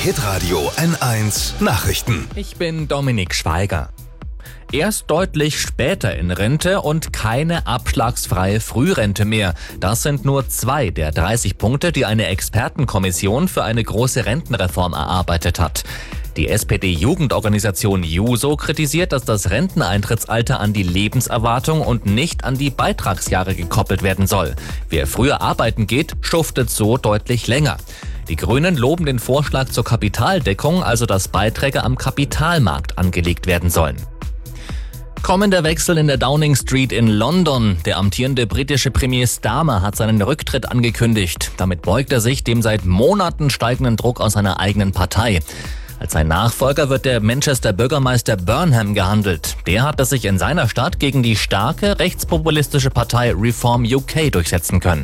Hitradio N1 Nachrichten. Ich bin Dominik Schweiger. Erst deutlich später in Rente und keine abschlagsfreie Frührente mehr. Das sind nur 2 der 30 Punkte, die eine Expertenkommission für eine große Rentenreform erarbeitet hat. Die SPD-Jugendorganisation Juso kritisiert, dass das Renteneintrittsalter an die Lebenserwartung und nicht an die Beitragsjahre gekoppelt werden soll. Wer früher arbeiten geht, schuftet so deutlich länger. Die Grünen loben den Vorschlag zur Kapitaldeckung, also dass Beiträge am Kapitalmarkt angelegt werden sollen. Kommender Wechsel in der Downing Street in London. Der amtierende britische Premier Starmer hat seinen Rücktritt angekündigt. Damit beugt er sich dem seit Monaten steigenden Druck aus seiner eigenen Partei. Als sein Nachfolger wird der Manchester-Bürgermeister Burnham gehandelt. Der hat es sich in seiner Stadt gegen die starke rechtspopulistische Partei Reform UK durchsetzen können.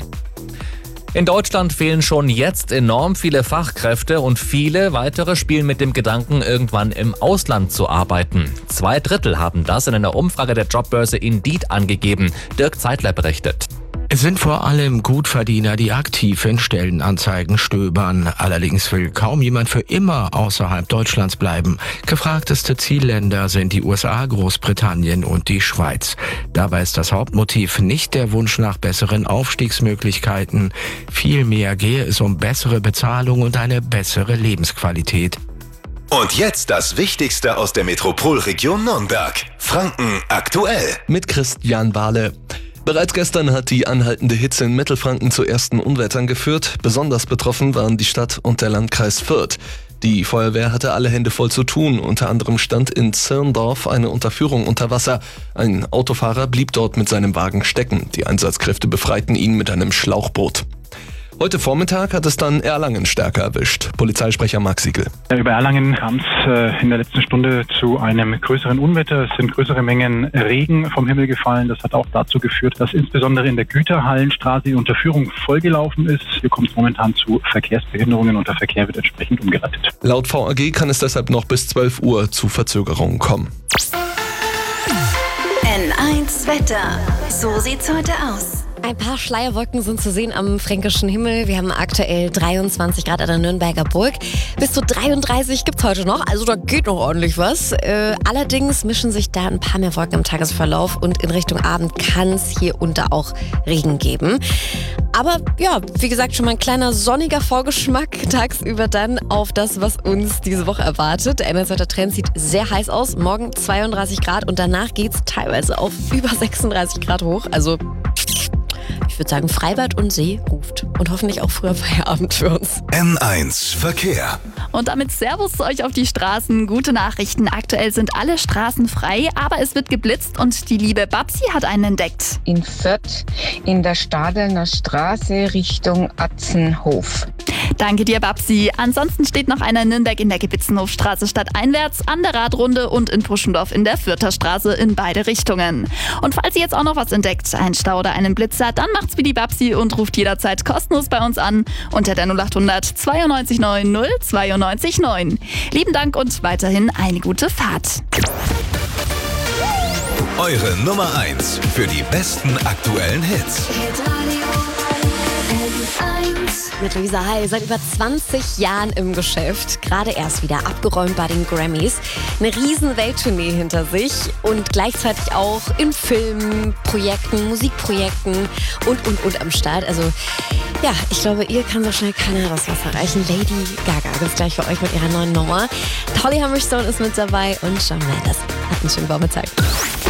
In Deutschland fehlen schon jetzt enorm viele Fachkräfte und viele weitere spielen mit dem Gedanken, irgendwann im Ausland zu arbeiten. 2/3 haben das in einer Umfrage der Jobbörse Indeed angegeben. Dirk Zeitler berichtet. Es sind vor allem Gutverdiener, die aktiv in Stellenanzeigen stöbern. Allerdings will kaum jemand für immer außerhalb Deutschlands bleiben. Gefragteste Zielländer sind die USA, Großbritannien und die Schweiz. Dabei ist das Hauptmotiv nicht der Wunsch nach besseren Aufstiegsmöglichkeiten. Vielmehr gehe es um bessere Bezahlung und eine bessere Lebensqualität. Und jetzt das Wichtigste aus der Metropolregion Nürnberg. Franken aktuell. Mit Christian Wahle. Bereits gestern hat die anhaltende Hitze in Mittelfranken zu ersten Unwettern geführt. Besonders betroffen waren die Stadt und der Landkreis Fürth. Die Feuerwehr hatte alle Hände voll zu tun. Unter anderem stand in Zirndorf eine Unterführung unter Wasser. Ein Autofahrer blieb dort mit seinem Wagen stecken. Die Einsatzkräfte befreiten ihn mit einem Schlauchboot. Heute Vormittag hat es dann Erlangen stärker erwischt. Polizeisprecher Max Siegel. Über Erlangen kam es in der letzten Stunde zu einem größeren Unwetter. Es sind größere Mengen Regen vom Himmel gefallen. Das hat auch dazu geführt, dass insbesondere in der Güterhallenstraße die Unterführung vollgelaufen ist. Hier kommt es momentan zu Verkehrsbehinderungen und der Verkehr wird entsprechend umgeleitet. Laut VAG kann es deshalb noch bis 12 Uhr zu Verzögerungen kommen. N1 Wetter. So sieht's heute aus. Ein paar Schleierwolken sind zu sehen am fränkischen Himmel. Wir haben aktuell 23 Grad an der Nürnberger Burg. Bis zu 33 gibt's heute noch, also da geht noch ordentlich was. Allerdings mischen sich da ein paar mehr Wolken im Tagesverlauf und in Richtung Abend kann es hier und da auch Regen geben. Aber ja, wie gesagt, schon mal ein kleiner sonniger Vorgeschmack tagsüber dann auf das, was uns diese Woche erwartet. Der NRZ-Trend sieht sehr heiß aus. Morgen 32 Grad und danach geht's teilweise auf über 36 Grad hoch. Also ich würde sagen, Freibad und See ruft. Und hoffentlich auch früher Feierabend für uns. N1 Verkehr. Und damit Servus zu euch auf die Straßen. Gute Nachrichten. Aktuell sind alle Straßen frei, aber es wird geblitzt und die liebe Babsi hat einen entdeckt. In Fürth in der Stadelner Straße Richtung Atzenhof. Danke dir, Babsi. Ansonsten steht noch einer in Nürnberg in der Gebitzenhofstraße stadteinwärts, an der Radrunde und in Puschendorf in der Fürther Straße in beide Richtungen. Und falls ihr jetzt auch noch was entdeckt, einen Stau oder einen Blitzer, dann macht's wie die Babsi und ruft jederzeit kostenlos bei uns an unter der 0800 92 9 092 9. Lieben Dank und weiterhin eine gute Fahrt. Eure Nummer 1 für die besten aktuellen Hits. Mit Luisa Hay, seit über 20 Jahren im Geschäft, gerade erst wieder abgeräumt bei den Grammys, eine riesen Welttournee hinter sich und gleichzeitig auch in Filmen, Projekten, Musikprojekten und am Start. Also ja, ich glaube, ihr kann so schnell keiner was erreichen. Lady Gaga ist gleich für euch mit ihrer neuen Nummer. Holly Humberstone ist mit dabei und Shawn Mendes. Hat einen schönen Vormittag.